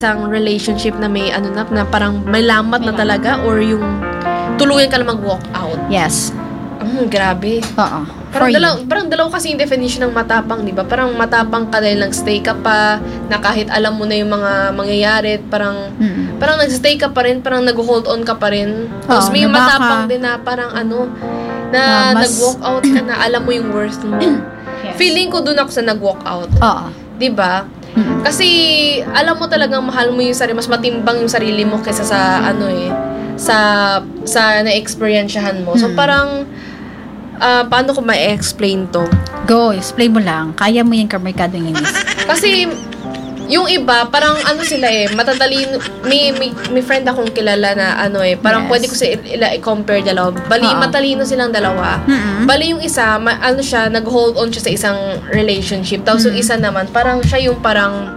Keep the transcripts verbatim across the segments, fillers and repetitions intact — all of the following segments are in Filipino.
isang relationship na may ano na, na parang may lamat na talaga or yung tuluyan ka na mag-walk out? Yes. Mm, grabe. Oo. Parang dalaw, parang dalaw kasi yung definition ng matapang, di ba? Parang matapang ka dahil nag-stay ka pa, na kahit alam mo na yung mga mangyayari, parang mm. parang nag-stay ka pa rin, parang nag-hold on ka pa rin. Tapos may yung matapang din na parang ano, na uh, mas... nag-walk out ka na alam mo yung worth mo. Yes. Feeling ko dun ako sa nag-walk out. Oo. Di ba? Mm-hmm. Kasi alam mo talagang mahal mo yung sarili, mas matimbang yung sarili mo kaysa sa ano eh, sa sa na-experiensyahan mo. So mm-hmm. parang uh, paano ko ma-explain to? Go, explain mo lang. Kaya mo yung kamerkadong inis. Kasi yung iba, parang ano sila eh, matatalino. May, may, may friend akong kilala na ano eh, parang yes. pwede ko sila i-compare dalawa. Bali, uh-huh. matalino silang dalawa. Mm-hmm. Bali yung isa, ma- ano siya, nag-hold on siya sa isang relationship. Tapos mm-hmm. yung isa naman, parang siya yung parang,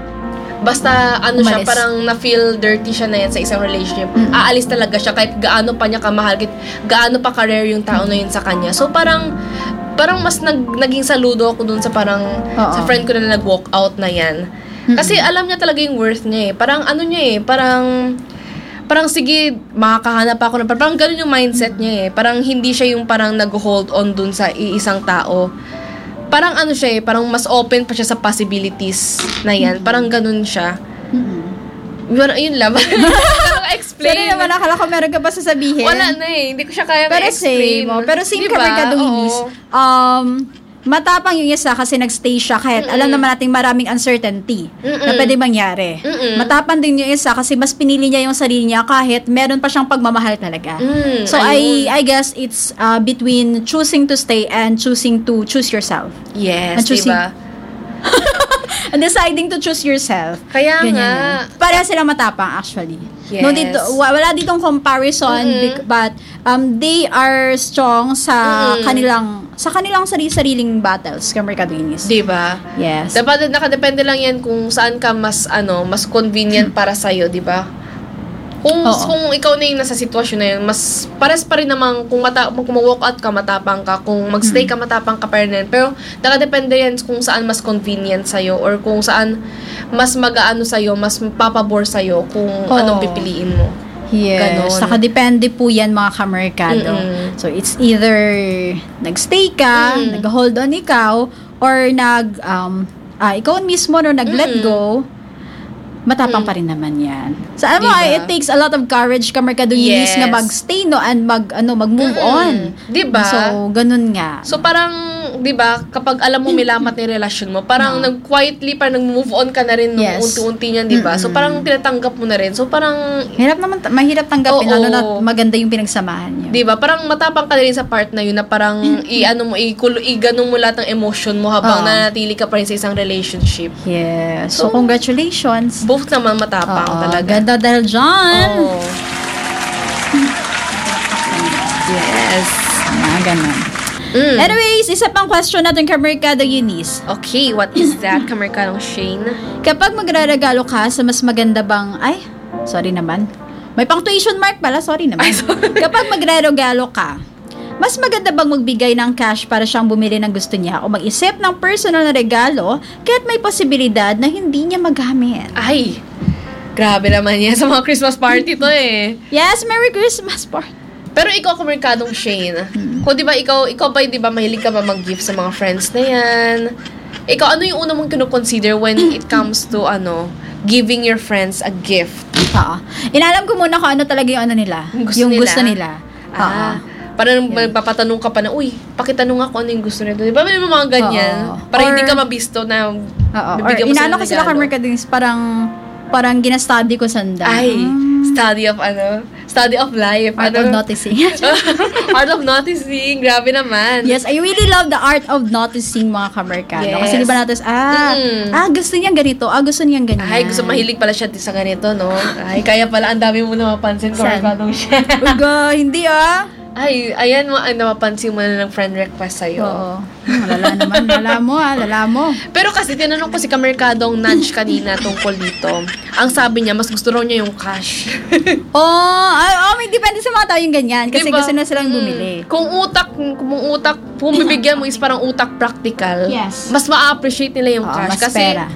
basta ano Umalis. siya, parang na-feel dirty siya na yan sa isang relationship. Mm-hmm. Aalis talaga siya kahit gaano pa niya kamahal, kahit gaano pa ka-rare yung tao na yun sa kanya. So parang, parang mas nag, naging saludo ako dun sa parang, uh-huh. sa friend ko na nag-walk out na yan. Kasi alam niya talaga yung worth niya eh. Parang ano niya eh, parang parang sige, makakahanap ako na parang gano'n yung mindset niya eh. Parang hindi siya yung parang nag-hold on dun sa iisang tao. Parang ano siya eh, parang mas open pa siya sa possibilities na yan. Parang gano'n siya. Yun, yun lang. Explain. Pero naman, akala ko meron ka ba sasabihin? Wala na eh. Hindi ko siya kaya ma-explain. Pero same. Pero same diba? Kamerkadong inis. Um... matapang yung isa kasi nagstay siya kahit Mm-mm. alam naman natin maraming uncertainty Mm-mm. na pwede mangyari. Mm-mm. Matapang din yung isa kasi mas pinili niya yung sarili niya kahit meron pa siyang pagmamahal talaga. Mm, so I I guess it's uh, between choosing to stay and choosing to choose yourself. Yes, choosing, diba? And deciding to choose yourself. Kaya ganyan nga. Yan. Para silang matapang actually. Yes. No, dito, wala ditong comparison mm-hmm. but um, they are strong sa mm-hmm. kanilang sa kanilang sarili-sariling battles, kamerkadong inis. Diba? Yes. Dapat nakadepende lang yan kung saan ka mas ano, mas convenient para sa iyo, diba? Kung Oo. kung ikaw na yung nasa sitwasyon na yun, mas pares pa rin naman kung mata kung walk out ka, matapang ka, kung magstay ka, matapang ka pa rin. Pero nakadepende yan kung saan mas convenient sa iyo or kung saan mas mag-aano sa iyo, mas papabor sa iyo kung Oo. anong pipiliin mo. Yes. Saka depende po yan mga kamerkado. Mm-mm. So, it's either nagstay ka, mm. nag-hold on ikaw, or nag, um, ah, ikaw mismo no, nag-let Mm-mm. go, matapang mm. pa rin naman yan. So, alam mo, diba? It takes a lot of courage kamerkado yes. na mag-stay no, and mag, ano, mag-move Mm-mm. on. Diba? So, ganun nga. So, parang, diba, kapag alam mo may lamat na yung relasyon mo, parang no. nag-quietly, parang nag-move on ka na rin nung yes. unti-unti niyan, diba? Mm-mm. So, parang tinatanggap mo na rin. So, parang... Hirap naman, mahirap tanggapin, lalo na maganda yung pinagsamahan niyo. Diba? Parang matapang ka na rin sa part na yun na parang i-ano mo, i-ganong mo lahat ng emotion mo habang Oo. nanatili ka pa rin sa isang relationship. Yes. So, so congratulations. Both naman matapang Oo. talaga. Ganda dahil dyan. Oh. Yes. Ah, ganun. Mm. Anyways, isa pang question natin kamerkado Eunice. Okay, what is that, kamerkadong Shane? Kapag magre-regalo ka sa mas maganda bang... Ay, sorry naman. May punctuation mark pala, sorry naman. Ay, sorry. Kapag magre-regalo ka, mas maganda bang magbigay ng cash para siyang bumili ng gusto niya o mag-isip ng personal na regalo kahit may posibilidad na hindi niya magamit? Ay, grabe naman yan sa mga Christmas party to eh. Yes, Merry Christmas party. Pero ikaw, kamerkadong Shane, hmm. kung di ba ikaw, ikaw ba, di ba, mahilig ka ba mag-gift sa mga friends na yan? Ikaw, ano yung una mong kino-consider when it comes to, ano, giving your friends a gift? Oo. Inalam ko muna kung ano talaga yung ano nila. Gusto yung nila? gusto nila. Ah. Parang yeah. magpapatanong ka pa na, uy, pakitanong ako ano yung gusto nila. Di ba, may mga ganyan? Oo. Para Or, hindi ka mabisto na bibigyan mo sila ng regalo. Inaano ko sila kamerkadong parang, parang gina-study ko sanda. Ay, study of ano? Study of life. Art ano? of noticing. Art of noticing. Grabe naman. Yes, I really love the art of noticing mga kamerkado. Yes. Kasi di ba natin, ah, mm. ah, gusto niyang ganito. Ah, gusto niyang ganyan. Ay, gusto, mahilig pala siya sa ganito, no? Ay, kaya pala, ang dami mo na mapansin kamerkadong siya. Uga, hindi ah. Ay, ayan mo, ay, napapansin mo na ng friend request sa'yo. Oo. Hmm, lala naman, lala mo ah, lala mo. Pero kasi tinanong ko si kamerkadong Nudge kanina tungkol dito. Ang sabi niya, mas gusto raw niya yung cash. oh, ay, oh, may depende sa mga tao yung ganyan. Kasi diba? gusto na silang bumili. Mm, kung utak, kung utak, kung bibigyan mo is parang utak practical, yes. mas ma-appreciate nila yung Oo, cash. mas kasi, pera.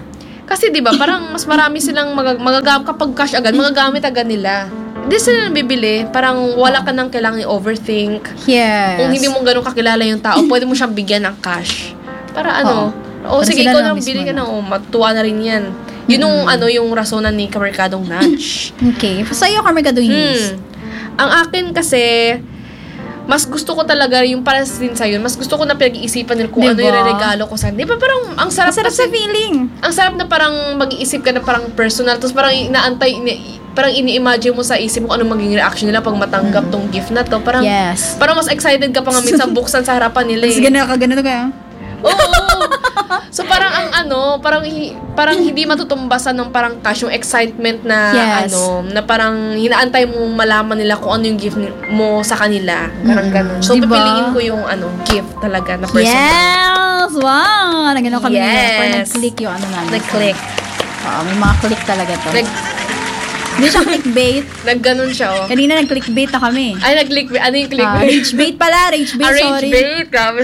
Kasi 'di ba, parang mas marami silang mag- magagamit kapag cash agad, magagamit agad nila. Hindi sila nabibili, parang wala ka nang kailangang i-overthink. Yes. Kung hindi mo ganun kakilala yung tao, pwede mo siyang bigyan ng cash. Para ano, o oh, sige, ikaw na bili ka na, oh, matuwa na rin yan. Yun yung, mm-hmm. ano, yung rasonan ni Kamerkadong Nudge. Okay. Sa'yo, Kamerkadong Hinis. Hmm. Ang akin kasi, mas gusto ko talaga yung para din sa'yo, mas gusto ko na pinag-iisipan nila kung diba? Ano yung regalo ko sa'yo. Di ba parang, ang sarap, sarap kasi, sa feeling. Ang sarap na parang mag-iisip ka na parang personal, tapos parang inaantay, ini, parang ini-imagine mo sa isip mo kung ano magiging reaction nila pag matanggap mm. tong gift na to. Parang, yes. Parang mas excited ka pa nga minsan buksan sa harapan nila eh. Mas ganun ka, ganun kaya. Oo. So parang ang ano, parang parang hindi matutumbasan ng parang cash yung excitement na yes. ano, na parang hinaantay mo malaman nila kung ano yung gift mo sa kanila. Parang mm, ganun. So diba? Pipiliin ko yung ano, gift talaga na personal. Yes! Wow! Nagano kami yes. nila. Parang nag-click yung ano namin. Nag-click. Oo, may mga click talaga to. Nag Hindi siya clickbait. Nagganon siya, oh. Kanina nag-clickbait na kami. Ay, nag-clickbait. Ano yung clickbait? Uh, rage bait pala. Rage bait, ah, sorry. Rage bait. Grabe.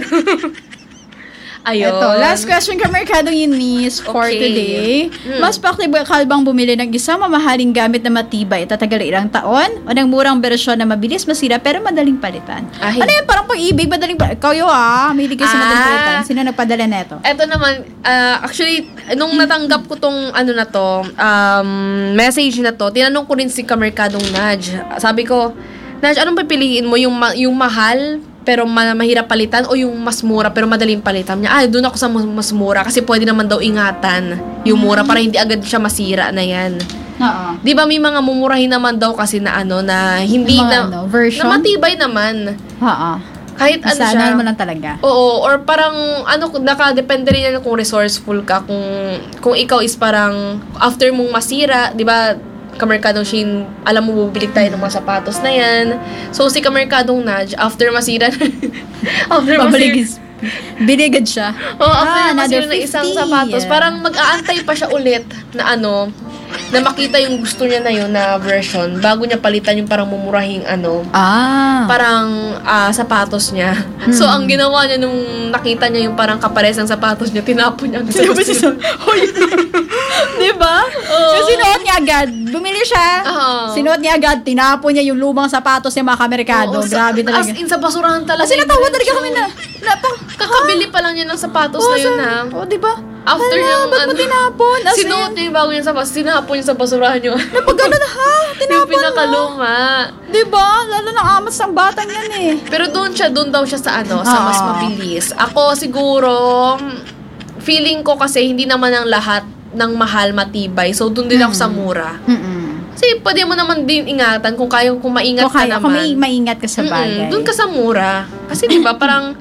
Ayun. Ito, last question ka, Merkadong Eunice, for okay. today. Hmm. Mas practical bang bumili ng isang mamahaling gamit na matibay, tatagal ilang taon? O ng murang bersyon na mabilis masira pero madaling palitan? Ay. Ano yan? Parang pag-ibig, madaling palitan. Ikaw yun ah, may kayo sa ah. madaling palitan. Sino nagpadala neto? Ito naman, uh, actually, nung natanggap ko tong ano na to, um, message na to, tinanong ko rin si Kamerkadong Nudge. Sabi ko, Nudge, anong pipiliin mo? Yung, ma- yung mahal pero ma- mahirap palitan o yung mas mura pero madaling palitan niya? Ah, doon ako sa mas mura kasi pwede naman daw ingatan yung mura para hindi agad siya masira na yan. Oo. Di ba may mga mumurahin naman daw kasi na ano na hindi na, ano, version? Na matibay naman. Oo. Kahit ano Sana siya. mo lang talaga. Oo, or parang ano, nakadepende rin yan kung resourceful ka, kung kung ikaw is parang after mong masira, di ba? Kamerkadong Shane, alam mo, bubili tayo ng mga sapatos na yan. So, si Kamerkadong Nudge, after masira after masira, binigad siya. Oo, oh, after ah, masira na isang sapatos, yeah. Parang mag-aantay pa siya ulit na ano, na makita yung gusto niya na yun na version bago niya palitan yung parang mumurahing ano, ah. parang uh, sapatos niya. Hmm. So, ang ginawa niya nung nakita niya yung parang kapares ng sapatos niya, tinapon niya. Hoy! Diba? Oh. So, sinuot niya agad. Bumili siya. Uh-huh. Sinuot niya agad. Tinapon niya yung lumang sapatos niya mga kamerkado. Oh, grabe talaga. As in, sa basurahan talaga. As in, natawa talaga kami na. na pa, kakabili pa lang niya ng sapatos oh, na yun, so, ha? Oh, diba? After hala, yung ba't ano, mo tinapon? As sinuot niya yung bago niya sa sapatos. Tinapon niya sa basurahan niyo. Napagano na, ha? Tinapon yung pinakaluma. Mo. Diba? Lalo ng amas ng batang yan eh. Pero doon siya, doon daw siya sa ano, sa mas mabilis. Ako siguro, feeling ko kasi hindi naman ang lahat ng mahal matibay. So, doon din mm. ako sa mura. Mm-mm. Kasi pwede mo naman din ingatan kung kaya, kung maingat kung kaya, ka naman. Kung may maingat ka sa bagay. Doon ka sa mura. Kasi di ba parang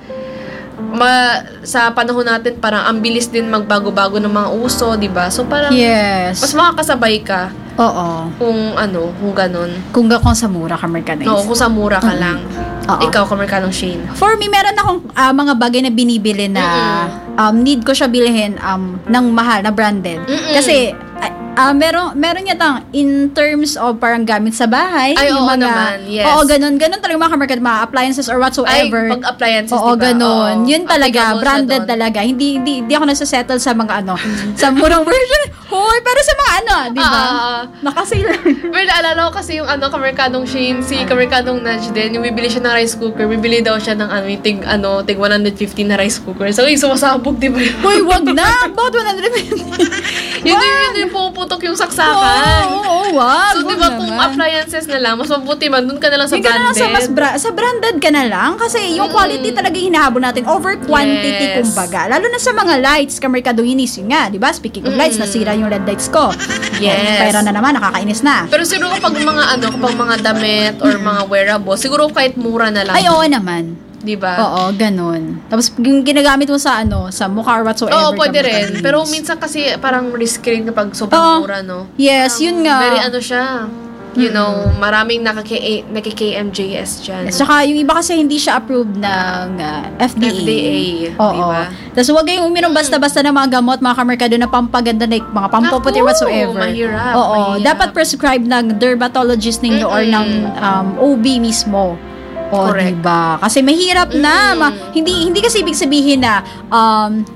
ma, sa panahon natin parang ang bilis din magbago-bago ng mga uso, di ba? So parang yes. mas makakasabay ka. Oo. Kung ano, kung ganun. Kung, kung sa mura ka, Merkadong. Oo, kung sa mura ka mm-hmm. lang. Oo. Ikaw, Kamerkadong Shane. For me, meron akong uh, mga bagay na binibili na mm-hmm. um, need ko siya bilhin um, ng mahal, na branded. Mm-hmm. Kasi, uh, meron, meron yatang in terms of parang gamit sa bahay. Ay, oo mga, naman. Yes. Oo, ganun. Ganun talaga mga Kamerkadong, mga appliances or whatsoever. Ay, pag-appliances, oo, diba? ganun. Oo. Yun talaga, branded talaga. Hindi, hindi, hindi ako nasa-settle sa mga ano, sa murang version. Hoy, pero sa mga ano, di ba? Uh, Nakasale. Pero naalala ko kasi yung ano, Kamerkadong Shane, si Kamerkadong Nudge din, yung bibili siya ng rice cooker, bibili daw siya ng ano, yung tig, ano, tig one hundred fifty na rice cooker. So, yung sumasabog, di ba? Hoy, wag na! Bakit one hundred fifty? Yun yung, yung puputok yung saksakan. Oo, oo, wag. So, di ba kung appliances na lang, mas mabuti man, dun ka na lang sa yung branded. Ka na lang sa, mas bra- sa branded ka na lang. Kasi yung mm-hmm. quality talaga hinahabol natin over quantity, yes. kumbaga. Lalo na sa mga lights, Kamerkadong Eunice, yun nga, di ba? Speaking of mm-hmm. lights, nasira yung L E D lights ko. Yes. Pera na naman, nakakainis na. Pero siguro kapag mga ano, kapag mga damit or mm-hmm. mga wearable, siguro kahit mura na lang. Ay, oo naman. Diba? Oo, ganun. Tapos, yung ginagamit mo sa ano, sa mukha or whatsoever. Oo, pwede rin. Pero minsan kasi parang risky rin kapag sobrang mura, no? Yes, um, yun nga. Very ano siya. You mm-hmm. know, maraming naki-K M J S dyan. Yes, saka yung iba kasi hindi siya approved ng uh, F D A. F D A. Oo. Diba? Tapos huwag kayong uminom basta-basta ng mga gamot, mga Kamerkado, na pampaganda, na mga pampuputi whatsoever. Mahirap. Oo. Mahirap. Dapat prescribed ng dermatologist ninyo mm-hmm. or ng um, O B mismo. O, correct. Diba? Kasi mahirap mm-hmm. na. Ma- hindi hindi kasi ibig sabihin na um,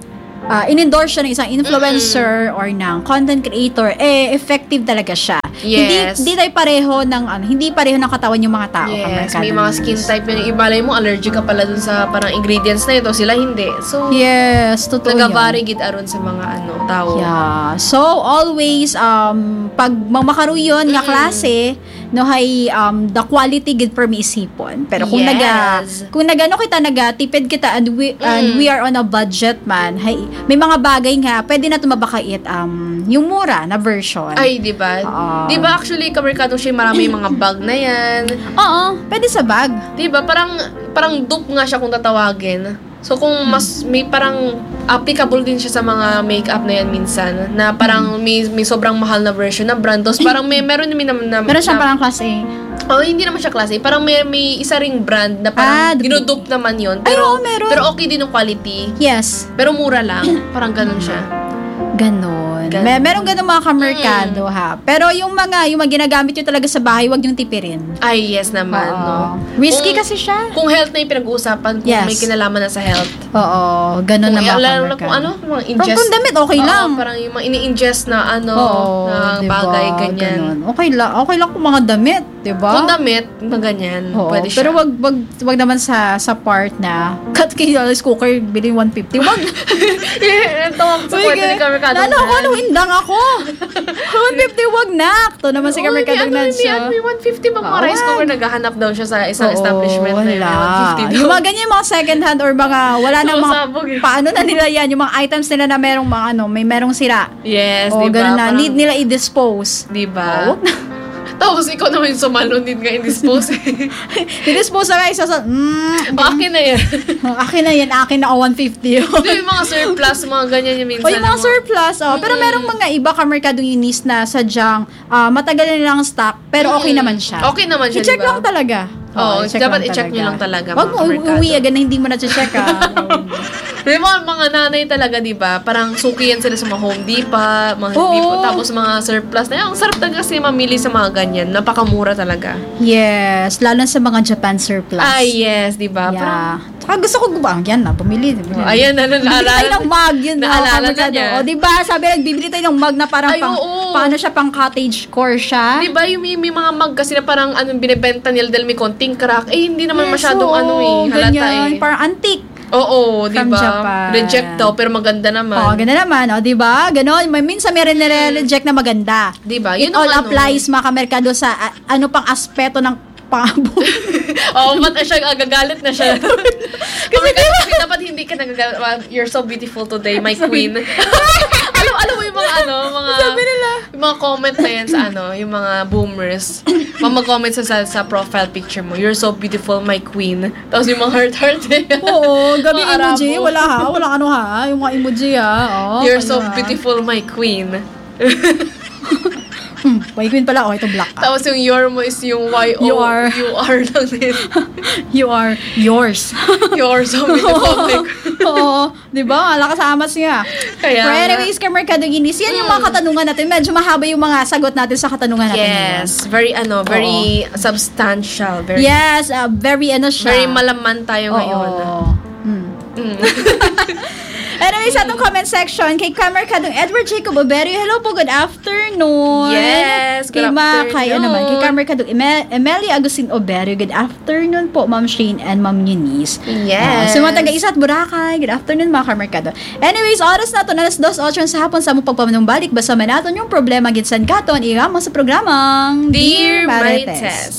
uh, in-endorse siya ng isang influencer mm-hmm. or ng content creator, eh, effective talaga siya. Yes. Hindi, hindi tayo pareho ng, ano, hindi pareho ng katawan yung mga tao. Yes, may mga skin type yung ibalay mo, allergic ka pala dun sa parang ingredients na ito, sila hindi. So, yes, totoo yan. nag-vary gid aron sa mga ano, tao. Yeah. So, always, um, pag makaruyon nga mm-hmm. klase, no, hay, um, the quality gid per miisipon. Pero kung yes. naga, kung nagano kita, nagatipid kita, and we, mm. and we are on a budget man, hay, may mga bagay nga, pwede na tumabakait, um, yung mura na version. Ay, di ba? Uh, di ba actually, kamerkado siya, marami mga bag na yan. Oo, pwede sa bag. Di ba? Parang, parang dupe nga siya kung tatawagin. So, kung mas, may parang applicable din siya sa mga makeup na yan minsan, na parang may, may sobrang mahal na version na brandos. Parang may, meron naman na, na meron siya parang class A. Oh, hindi naman siya klase. Parang may, may isa ring brand na parang ah, ginudupe naman yun. Pero, Ay, oo, pero okay din yung quality. Yes. Pero mura lang. Parang ganun siya. Ganon. Gan- May, merong ganun mga kamerkado, mm. ha. Pero yung mga, yung mga ginagamit nyo talaga sa bahay, wag yung tipirin. Ay, yes naman, Oo. no. Risky kung, kasi siya. Kung health na yung pinag-uusapan, kung yes. may kinalaman na sa health. Oo, ganun na mga kamerkado. Kung ano, mga ingest. Kung damit, okay Oo, lang. Parang yung mga ini-ingest na ano, Oo, na diba, bagay, ganyan. Ganun. Okay lang, okay lang kung mga damit, diba? Kung damit, mga ganyan, Oo, pwede siya. Pero wag, wag, wag naman sa sa part na, cut kay rice cooker, bilhin one fifty. Wag. Ito, sa kwento ni kamerkado. Lalo ako, naindang ako. one fifty, wag na. Ito naman si kamerkado na siya. May one fifty bang mga rice cooker, naghahanap daw siya sa isang Oo, establishment na yun. one fifty yung mga ganyan, mga second hand or mga, wala na mga, eh. paano na nila yan, yung mga items nila na merong mga ano, may merong sira. Yes, o, diba? ganun na, Parang, need nila i-dispose. Diba? Oh, tapos ikaw naman yung sumalo, need nga i-dispose. I-dispose na guys, so, mm, o, akin na yan. akin na yan, akin na one fifty. Ito yung mga surplus, mga ganyan yung minsan. O, yung mga surplus, oh. Mm-hmm. Pero merong mga iba kamerkadong inis na sadyang uh, matagal na nilang stock, pero okay mm-hmm. naman siya. Okay naman siya, I-check diba? lang talaga. Oo, oh, dapat i-check nyo lang talaga. Wag mo uwi agad na hindi mo na-check, ha. May mga, mga nanay talaga, di ba? Parang suki yan sila sa mga Home Depot, mga Home Depot, tapos mga surplus na. Ang sarap talaga kasi mamili sa mga ganyan. Napakamura talaga. Yes, lalo sa mga Japan surplus. Ay, yes, di ba? Yeah. Parang, tsaka gusto ko ba? Yan na, bumili. Oh, ayan na, naalala. Bibili tayo ng mug, yun. Naalala na niya. O, di ba? Sabi, nagbibili tayo ng mug na parang Ay, pang, oo. paano siya, pang cottage core siya. Di ba, yung may, may mga mug kasi na parang anong binibenta nila dahil may konting crack. Eh, hindi naman yes, masyadong oo, ano eh. Halata ganyan, eh. parang antique. Oo, di From ba? Japan. Reject daw, pero maganda naman. Oo, ganda naman. O, di ba? Ganon. May minsan may rin nire-reject na maganda. Di ba? It all ano, applies, mga kamerkado, sa uh, ano pang aspeto ng pangabo. Oo, mat siya, agagalit na siya. Kasi diba? Dapat hindi ka nagagalit. You're so beautiful today, my queen. alam, alam mo yung mga ano, mga, yung mga comment na yan sa ano, yung mga boomers. Mga comment sa, sa, sa profile picture mo, you're so beautiful, my queen. Tapos yung mga heart-heart eh. Oo, gabi emoji. Wala ha, wala ano ha. Yung mga emoji ha. Oh, you're so ha. beautiful, my queen. Hmm, my queen pala. Oh, ito black ka. Tapos yung your mo is yung Y O. You are. You are lang din. You are yours. You're so beautiful. Oo. Diba? Lakas amas nga. Kaya Pero anyways, kamerkado ginis, yan yung mga katanungan natin. Medyo mahaba yung mga sagot natin sa katanungan natin. Yes. Ngayon. Very, ano, very Oo. substantial. Very, yes. Uh, very, ano siya. Very malaman tayo Oo. ngayon. Hmm. Mm. Anyways, atong comment section, kay Kamerkadong Edward Jacob Oberio, hello po, good afternoon. Yes, good kay afternoon. Ma, kay, ano naman, kay Kamerkadong Eme- Emelia Agustin Oberio, good afternoon po, Ma'am Shane and Ma'am Eunice. Yes. Uh, so, mga taga-isa at Boracay, good afternoon, mga Kamerkado. Anyways, oras na to, na alas dos ocho sa hapon sa mong pagpamanong-balik, basta man natin yung problema gitsan katon, iramang sa programang Dear, Dear Marites. Marites.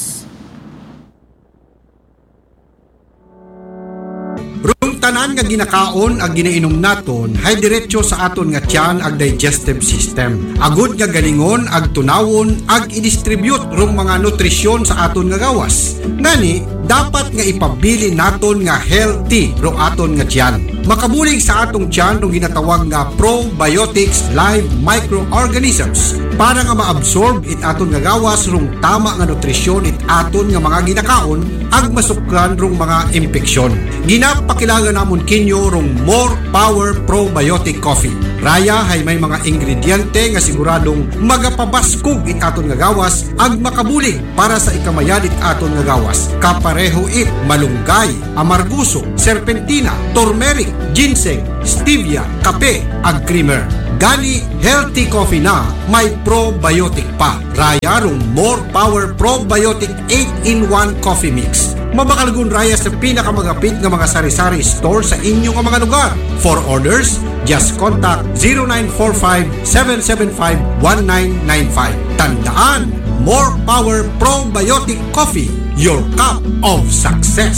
Rung tanan nga ginakaon ag ginainom naton hay diretso sa aton nga tiyan ag digestive system. Agud nga galingon ag tunawon ag i-distribute rung mga nutrisyon sa aton nga gawas. Ngani dapat nga ipabili naton nga healthy rung aton nga tiyan. Makabulig sa atong tiyan rung ginatawag nga probiotics live microorganisms para nga maabsorb it aton nga gawas rung tama nga nutrisyon it aton nga mga ginakaon ag masukran rung mga impeksyon. Ginapakilala namon kinyo rung More Power Probiotic Coffee. Raya hay may mga ingrediente nga siguradong magapabaskog it aton nga gawas ag makabulig para sa ikamayan it aton nga gawas. Kapareho it malunggay, amarguso, serpentina, turmeric, ginseng, stevia, kape, ag creamer. Gani healthy coffee na may probiotic pa. Raya rong More Power Probiotic eight in one Coffee Mix. Mabakalgun raya sa pinakamagapit ng mga sari-sari store sa inyong mga lugar. For orders, just contact zero nine four five, seven seven five, one nine nine five. Tandaan, More Power Probiotic Coffee, your cup of success.